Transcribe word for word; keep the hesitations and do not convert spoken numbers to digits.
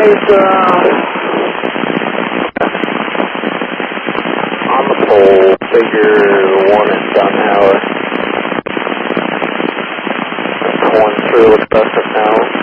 guys uh, on the pole, figure one at Dunhour. One through with best of now.